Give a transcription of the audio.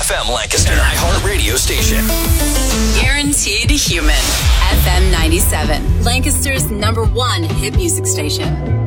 FM Lancaster, an iHeartRadio station. Guaranteed human. FM 97, Lancaster's #1 hit music station.